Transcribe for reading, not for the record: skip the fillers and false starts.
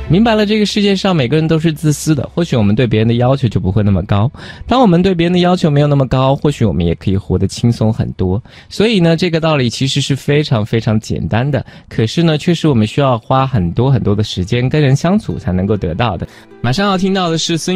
明白了这个世界上每个人都是自私的，或许我们对别人的要求就不会那么高。当我们对别人的要求没有那么高，或许我们也可以活得轻松很多。所以呢，这个道理其实是非常非常简单的，可是呢，却是我们需要花很多很多的时间跟人相处才能够得到的。马上要听到的是孙